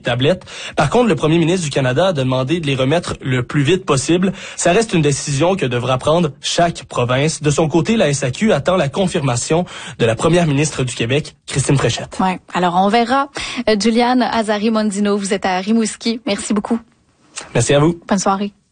tablettes. Par contre, le premier ministre du Canada a demandé de les remettre le plus vite possible. Ça reste une décision que devra prendre chaque province. De son côté, la SAQ attend la confirmation de la première ministre du Québec, Christine Fréchette. Ouais, alors on verra. Juliane Azari-Mondino, vous êtes à Rimouski. Merci beaucoup. Merci à vous. Bonne soirée.